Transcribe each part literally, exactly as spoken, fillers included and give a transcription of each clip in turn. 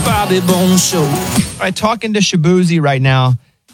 Bobby Bones Show. All right, talking to Shaboozey right now.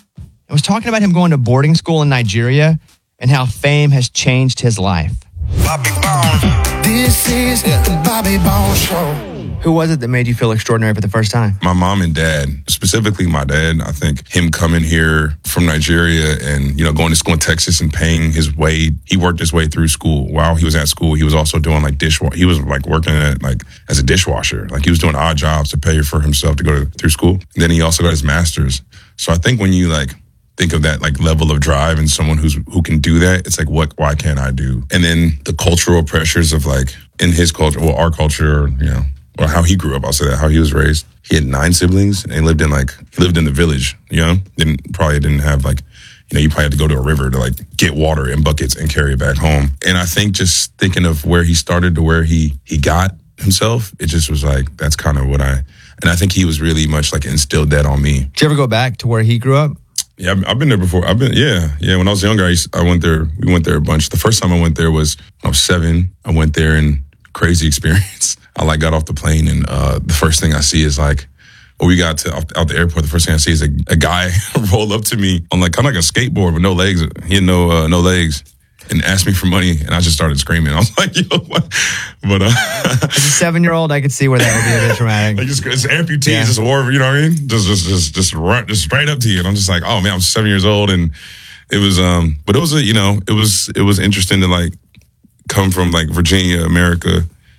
I was talking about him going to boarding school in Nigeria and how fame has changed his life. Bobby Bones. This is the Bobby Bones Show. Who was it that made you feel extraordinary for the first time? My mom and dad, specifically my dad. I think him coming here from Nigeria and, you know, going to school in Texas and paying his way. He worked his way through school. While he was at school, he was also doing like dishwasher. He was like working at like as a dishwasher. Like he was doing odd jobs to pay for himself to go to, through school. And then he also got his master's. So I think when you like think of that like level of drive and someone who's who can do that, it's like, what, why can't I do? And then the cultural pressures of like in his culture, well, our culture, you know, or how he grew up, I'll say that, how he was raised. He had nine siblings and he lived in like, he lived in the village, you know? Didn't, probably didn't have like, you know, you probably had to go to a river to like get water in buckets and carry it back home. And I think just thinking of where he started to where he, he got himself, it just was like, that's kind of what I, and I think he was really much like instilled that on me. Did you ever go back to where he grew up? Yeah, I've, I've been there before. I've been, yeah, yeah. When I was younger, I, used, I went there, we went there a bunch. The first time I went there was when I was seven. I went there and crazy experience. I like got off the plane and uh, the first thing I see is like, when we got to out, out the airport, the first thing I see is a, a guy roll up to me on like kind of like a skateboard with no legs. He had no uh, no legs and asked me for money and I just started screaming. I was like, yo, what? But uh, as a seven-year-old, I could see where that would be a bit traumatic. Like just, it's amputees, Yeah. it's a war, you know what I mean? Just just just just run, just straight up to you. And I'm just like, oh man, I'm seven years old and it was um, but it was a you know it was it was interesting to like come from like Virginia, America.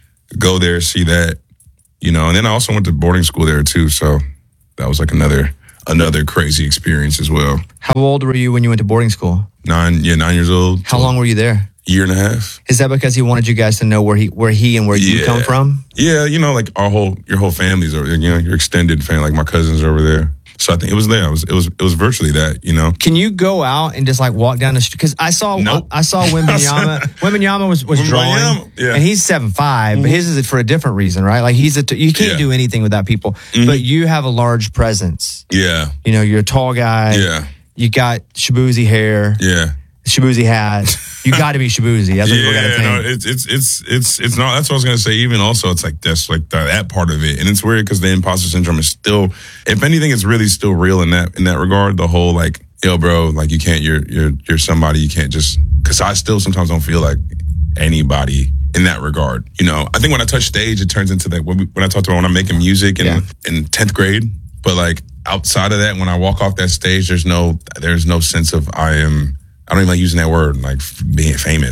Go there, see that, you know, and then I also went to boarding school there too. So that was like another another crazy experience as well. How old were you when you went to boarding school? Nine, yeah, nine years old. How long were you there? Year and a half. Is that because he wanted you guys to know where he where he and where you Yeah. come from? Yeah, you know, like our whole your whole family's over there. You know, your extended family, like my cousins are over there. So I think it was there. It was it was it was virtually that, you know. Can you go out and just like walk down the street? Because I saw Nope. I, I saw Wembanyama. Wembanyama was was drawing, Wembanyama, yeah. and he's seven five, but his is for a different reason, right? Like he's a t- you can't Yeah. do anything without people, Mhm. but you have a large presence. Yeah, You know, you're a tall guy. yeah, You got Shaboozey hair, yeah. Shaboozey hat. You got to be Shaboozey. That's what people got to Yeah, think. no, it's it's it's it's it's not. That's what I was gonna say. Even also, it's like that's like the, that part of it, and it's weird because the imposter syndrome is still, if anything, it's really still real in that in that regard. The whole like, yo, bro, like you can't, you're you're you're somebody. You can't just because I still sometimes don't feel like anybody in that regard. You know, I think when I touch stage, it turns into that when, we, when I talk to when I'm making music in Yeah. in tenth grade, but like outside of that, when I walk off that stage, there's no there's no sense of I am. I don't even like using that word, like being famous.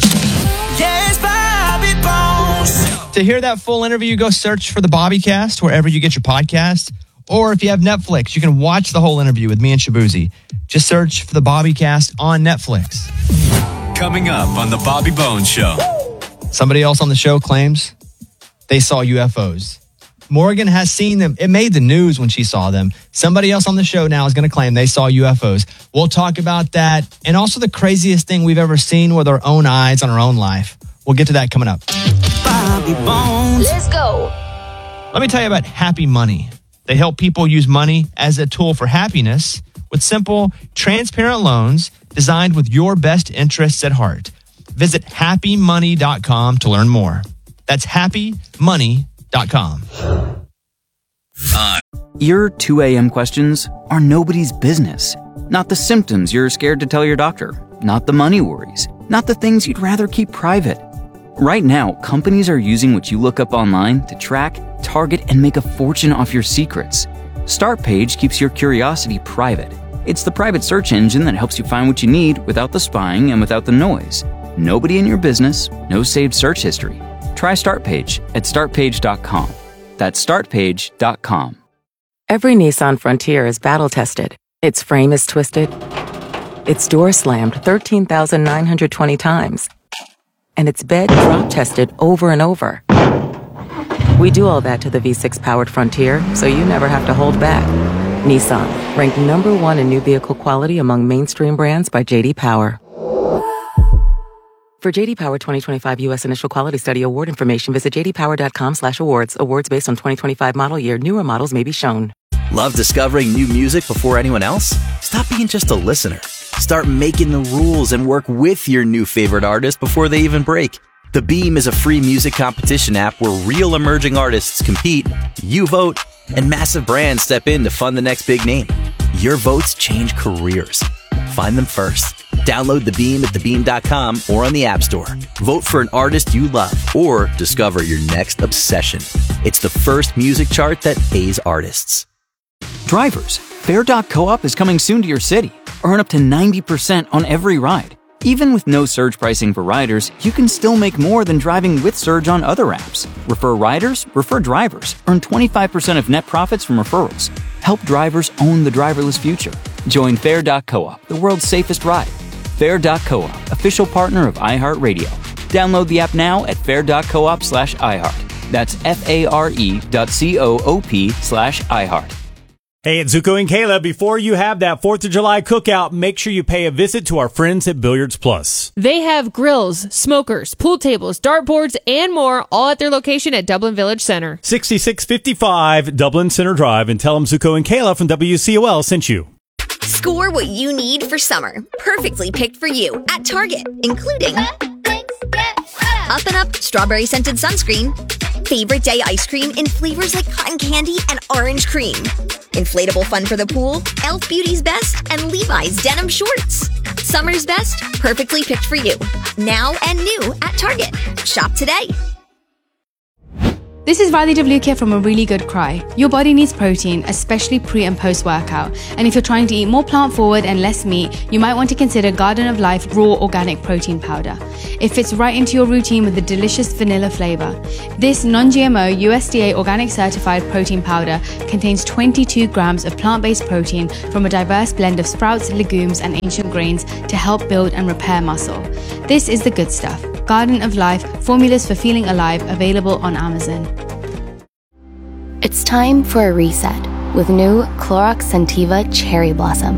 Yes, Bobby Bones. To hear that full interview, go search for the Bobbycast wherever you get your podcast. Or if you have Netflix, you can watch the whole interview with me and Shaboozey. Just search for the Bobbycast on Netflix. Coming up on the Bobby Bones Show. Somebody else on the show claims they saw U F Os. Morgan has seen them. It made the news when she saw them. Somebody else on the show now is going to claim they saw U F Os. We'll talk about that and also the craziest thing we've ever seen with our own eyes on our own life. We'll get to that coming up. Bobby Bones. Let's go. Let me tell you about Happy Money. They help people use money as a tool for happiness with simple, transparent loans designed with your best interests at heart. Visit happy money dot com to learn more. That's happy money dot com. Your two a.m. questions are nobody's business. Not the symptoms you're scared to tell your doctor. Not the money worries. Not the things you'd rather keep private. Right now, companies are using what you look up online to track, target, and make a fortune off your secrets. Startpage keeps your curiosity private. It's the private search engine that helps you find what you need without the spying and without the noise. Nobody in your business, no saved search history. Try Startpage at start page dot com. That's start page dot com. Every Nissan Frontier is battle-tested. Its frame is twisted. Its door slammed thirteen thousand nine hundred twenty times. And its bed drop-tested over and over. We do all that to the V six powered Frontier, so you never have to hold back. Nissan, ranked number one in new vehicle quality among mainstream brands by J D Power. For J D Power twenty twenty-five U S Initial Quality Study Award information, visit j d power dot com slash awards. Awards based on twenty twenty-five model year. Newer models may be shown. Love discovering new music before anyone else? Stop being just a listener. Start making the rules and work with your new favorite artist before they even break. The Beam is a free music competition app where real emerging artists compete, you vote, and massive brands step in to fund the next big name. Your votes change careers. Find them first. Download The Beam at the beam dot com or on the App Store. Vote for an artist you love or discover your next obsession. It's the first music chart that pays artists. Drivers, Fare dot coop is coming soon to your city. Earn up to ninety percent on every ride. Even with no surge pricing for riders, you can still make more than driving with Surge on other apps. Refer riders, refer drivers. Earn twenty-five percent of net profits from referrals. Help drivers own the driverless future. Join Fare dot coop, the world's safest ride. Fare dot coop, official partner of iHeartRadio. Download the app now at fare dot coop slash iHeart. That's F-A-R-E dot C-O-O-P slash iHeart. Hey, it's Zuko and Kayla. Before you have that fourth of July cookout, make sure you pay a visit to our friends at Billiards Plus. They have grills, smokers, pool tables, dartboards, and more, all at their location at Dublin Village Center. sixty-six fifty-five Dublin Center Drive, and tell them Zuko and Kayla from W C O L sent you. Score what you need for summer. Perfectly picked for you at Target, including Up and Up Strawberry Scented Sunscreen, Favorite Day Ice Cream in flavors like cotton candy and orange cream, inflatable fun for the pool, Elf Beauty's Best, and Levi's Denim Shorts. Summer's best, perfectly picked for you. Now and new at Target. Shop today. This is Riley Devlukia from A Really Good Cry. Your body needs protein, especially pre and post workout. And if you're trying to eat more plant forward and less meat, you might want to consider Garden of Life Raw Organic Protein Powder. It fits right into your routine with a delicious vanilla flavor. This non-G M O U S D A organic certified protein powder contains twenty-two grams of plant-based protein from a diverse blend of sprouts, legumes, and ancient grains to help build and repair muscle. This is the good stuff. Garden of Life, formulas for feeling alive, available on Amazon. It's time for a reset with new Clorox Scentiva Cherry Blossom.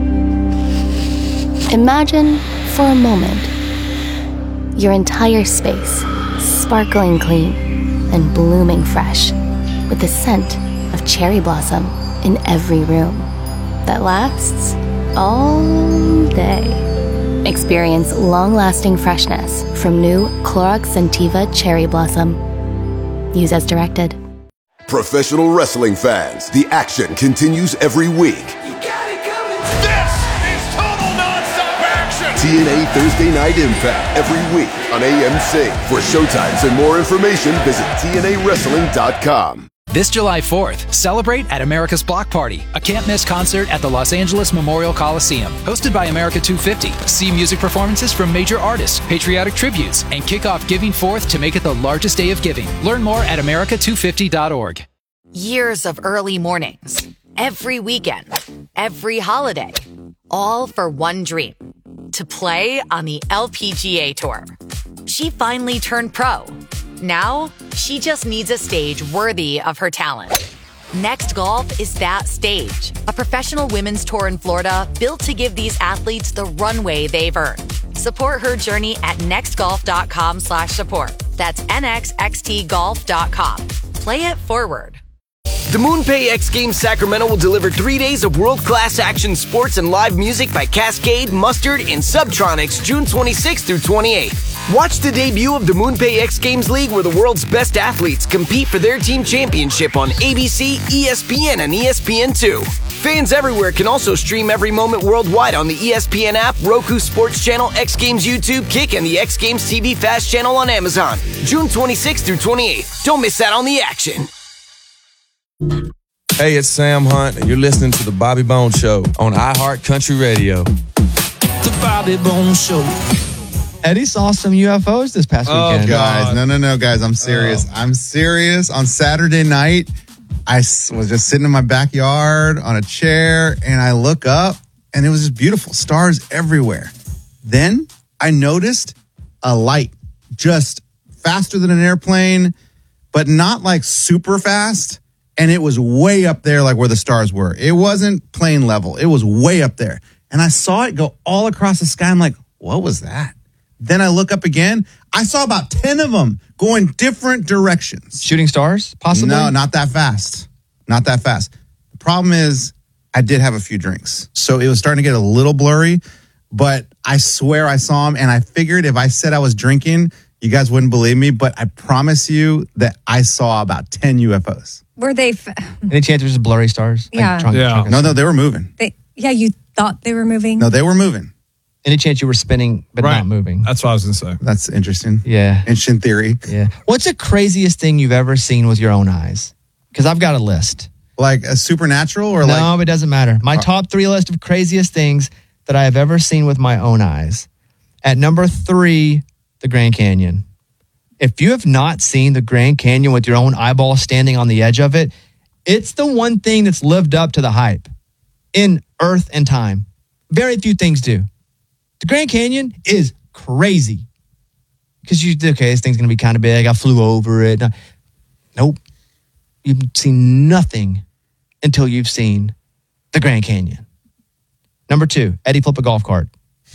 Imagine, for a moment, your entire space sparkling clean and blooming fresh with the scent of cherry blossom in every room that lasts all day. Experience long-lasting freshness from new Clorox Scentiva Cherry Blossom. Use as directed. Professional wrestling fans, the action continues every week. You got it coming. This is total nonstop action. T N A Thursday Night Impact every week on A M C. For showtimes and more information, visit T N A wrestling dot com. This July fourth, celebrate at America's Block Party, a can't-miss concert at the Los Angeles Memorial Coliseum. Hosted by America two fifty. See music performances from major artists, patriotic tributes, and kick off Giving Fourth to make it the largest day of giving. Learn more at America two fifty dot org. Years of early mornings, every weekend, every holiday, all for one dream, to play on the L P G A Tour. She finally turned pro. Now, she just needs a stage worthy of her talent. Next Golf is that stage, a professional women's tour in Florida built to give these athletes the runway they've earned. Support her journey at nextgolf.com slash support. That's nxxt golf dot com. Play it forward. The MoonPay X Games Sacramento will deliver three days of world-class action sports and live music by Cascade, Mustard, and Subtronics June twenty-sixth through twenty-eighth. Watch the debut of the MoonPay X Games League where the world's best athletes compete for their team championship on A B C, E S P N, and E S P N two. Fans everywhere can also stream every moment worldwide on the E S P N app, Roku Sports Channel, X Games YouTube, Kick, and the X Games T V Fast Channel on Amazon. June twenty-sixth through twenty-eighth. Don't miss out on the action. Hey, it's Sam Hunt, and you're listening to The Bobby Bones Show on iHeart Country Radio. The Bobby Bones Show. Eddie saw some U F Os this past oh, weekend. guys, no, no, no, guys, I'm serious. Oh. I'm serious. On Saturday night, I was just sitting in my backyard on a chair, and I look up, and it was just beautiful. Stars everywhere. Then I noticed a light just faster than an airplane, but not like super fast. And it was way up there, like where the stars were. It wasn't plane level. It was way up there. And I saw it go all across the sky. I'm like, what was that? Then I look up again. I saw about ten of them going different directions. Shooting stars, possibly? No, not that fast. Not that fast. The problem is I did have a few drinks. So it was starting to get a little blurry. But I swear I saw them. And I figured if I said I was drinking, you guys wouldn't believe me. But I promise you that I saw about ten U F Os. Were they? F- Any chance it was just blurry stars? Like Yeah. trunk- Yeah. trunk- No, no, they were moving. they, yeah, you thought they were moving. No, they were moving. Any chance you were spinning but Right. not moving? That's what I was going to say. That's interesting. Yeah. Interesting theory. Yeah. What's the craziest thing you've ever seen with your own eyes? Because I've got a list. Like a supernatural or no, like. it doesn't matter. My top three list of craziest things that I have ever seen with my own eyes. At number three, the Grand Canyon. If you have not seen the Grand Canyon with your own eyeball standing on the edge of it, it's the one thing that's lived up to the hype in earth and time. Very few things do. The Grand Canyon is crazy. Because you, okay, this thing's going to be kind of big. I flew over it. Nope. You've seen nothing until you've seen the Grand Canyon. Number two, Eddie flip a golf cart.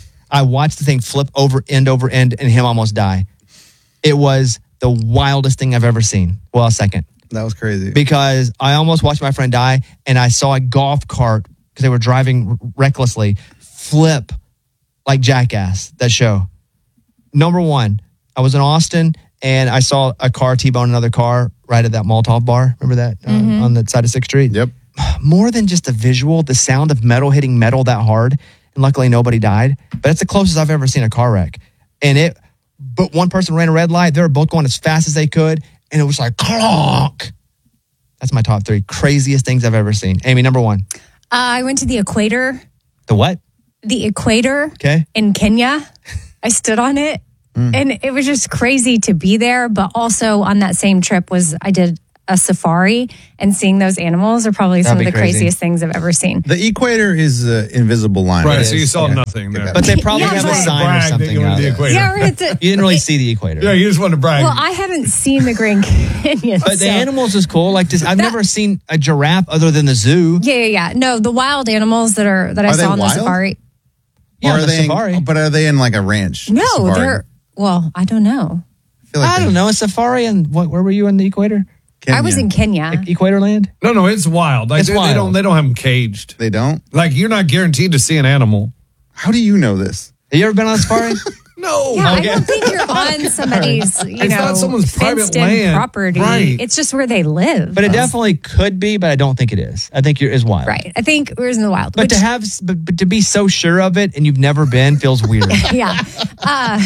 I watched the thing flip over end over end and him almost die. It was the wildest thing I've ever seen. Well, second. That was crazy. Because I almost watched my friend die and I saw a golf cart, because they were driving r- recklessly, flip like jackass, that show. Number one, I was in Austin and I saw a car T-bone another car right at that Molotov bar. Remember that uh, Mm-hmm. on the side of sixth Street? Yep. More than just the visual, the sound of metal hitting metal that hard, and luckily nobody died. But it's the closest I've ever seen a car wreck. And it, but one person ran a red light. They were both going as fast as they could, and it was like clonk. That's my top three craziest things I've ever seen. Amy, number one. Uh, I went to the equator. The what? The equator. Okay. In Kenya. I stood on it. Mm. And it was just crazy to be there. But also on that same trip was I did a safari, and seeing those animals are probably some That'd of be the crazy. craziest things I've ever seen. The equator is an invisible line. Right, so you saw nothing there. But they probably Yeah, have a but- sign or Brag that something you went out to the there. equator. Yeah, right. The- You didn't really see the equator. Yeah, you just wanted to brag. Well, I haven't seen the Grand Canyon. But the so- animals is cool. Like this, I've never seen a giraffe other than the zoo. Yeah, yeah, yeah. No, the wild animals that are that I Are they saw on the wild? safari. Yeah, or on are the they safari. In, but are they in like a ranch? No, safari? they're well, I don't know. feel like I don't know. A safari and what? Where were you in the equator? I was in Kenya. Equator land? No, no, it's wild. Like It's they, wild. they don't they don't have them caged. They don't? Like you're not guaranteed to see an animal. How do you know this? Have you ever been on a safari? No. Yeah, Okay. I don't think you're on somebody's, you It's know, not someone's private fenced-in land. property. Right. It's just where they live. But it definitely could be, but I don't think it is. I think you're is wild. Right. I think we're in the wild. But which- to have, but, but to be so sure of it and you've never been feels weird. yeah. Uh,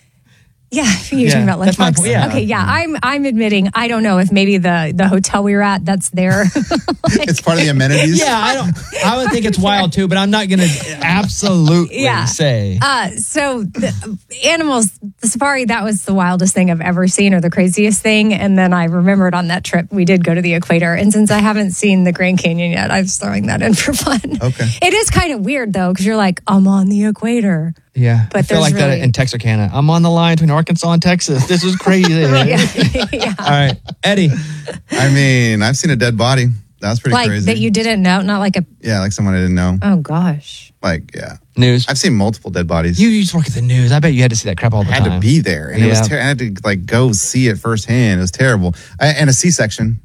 yeah, you're Yeah, talking about that's my lunchbox. point, yeah. Okay, yeah. I'm I'm admitting I don't know if maybe the the hotel we were at that's there. It's part of the amenities. Yeah, I don't. I would think it's wild too, but I'm not going to absolutely Yeah. say. Uh, so the animals, the safari, that was the wildest thing I've ever seen or the craziest thing. And then I remembered on that trip, we did go to the equator. And since I haven't seen the Grand Canyon yet, I was throwing that in for fun. Okay. It is kind of weird though, because you're like, I'm on the equator. Yeah, But I feel there's like that really- in Texarkana. I'm on the line between Arkansas and Texas. This is crazy. yeah. All right, Eddie. I mean, I've seen a dead body. That was pretty Like crazy. that you didn't know, not like a, yeah, like someone I didn't know. oh gosh. Like, yeah. News. I've seen multiple dead bodies. You used to work at the news. I bet you had to see that crap all the I had time. to be there, and it Yeah. was. Ter- I had to like go see it firsthand. It was terrible. I, and a C-section.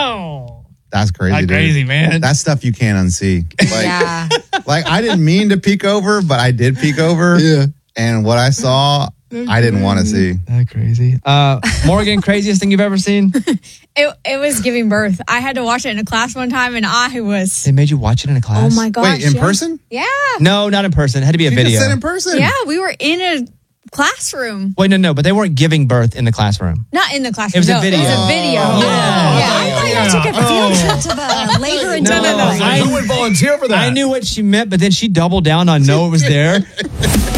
Oh, That's crazy. That's dude. crazy, man. That's stuff you can't unsee. Like, Yeah. like I didn't mean to peek over, but I did peek over. Yeah. And what I saw, I didn't want to see. That crazy. Uh, Morgan, craziest thing you've ever seen? It, it was giving birth. I had to watch it in a class one time, and I was. They made you watch it in a class. Oh my gosh! Wait, in yeah. person? Yeah. No, not in person. It had to be a She video. just said in person. Yeah, we were in a classroom. Wait, no, no, but they weren't giving birth in the classroom. Not in the classroom. It was a no, video. It was a video. Oh. Yeah. I thought you took a field trip to the labor and No, delivery. no, I would volunteer for that. I knew what she meant, but then she doubled down on no, it was there.